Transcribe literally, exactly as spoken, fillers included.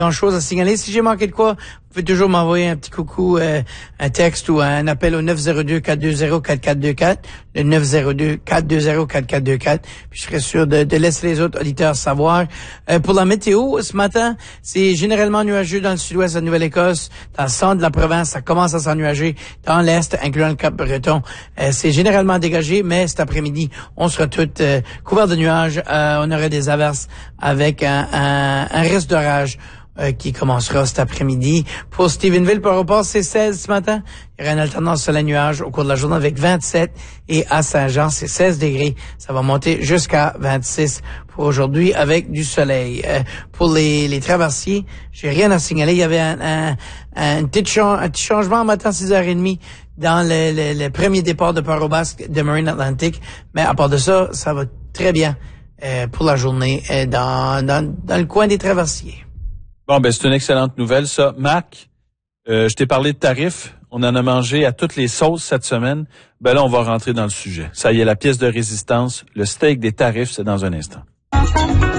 Chose à signaler. Si j'ai manqué de quoi, vous pouvez toujours m'envoyer un petit coucou, euh, un texte ou un appel au neuf zéro deux, quatre deux zéro, quatre quatre deux quatre, le neuf zéro deux, quatre deux zéro, quatre quatre deux quatre. Puis je serai sûr de, de laisser les autres auditeurs savoir. Euh, pour la météo, ce matin, c'est généralement nuageux dans le sud-ouest de la Nouvelle-Écosse, dans le centre de la province, ça commence à s'ennuager, dans l'est, incluant le Cap-Breton. Euh, c'est généralement dégagé, mais cet après-midi, on sera tous euh, couverts de nuages. Euh, on aurait des averses avec un, un, un risque d'orage Euh, qui commencera cet après-midi. Pour Stephenville, pour Port-au-Port, c'est seize ce matin. Il y aura une alternance soleil-nuage au cours de la journée avec vingt-sept. Et à Saint-Jean, c'est seize degrés. Ça va monter jusqu'à vingt-six pour aujourd'hui avec du soleil. Euh, pour les, les traversiers, j'ai rien à signaler. Il y avait un, un, un, petit, cha- un petit changement matin à six heures trente dans le, le, le premier départ de Port-au-Basque de Marine Atlantic. Mais à part de ça, ça va très bien euh, pour la journée euh, dans, dans, dans le coin des traversiers. Bon, ben c'est une excellente nouvelle, ça. Marc, euh, je t'ai parlé de tarifs. On en a mangé à toutes les sauces cette semaine. Ben là, on va rentrer dans le sujet. Ça y est, la pièce de résistance, le steak des tarifs, c'est dans un instant.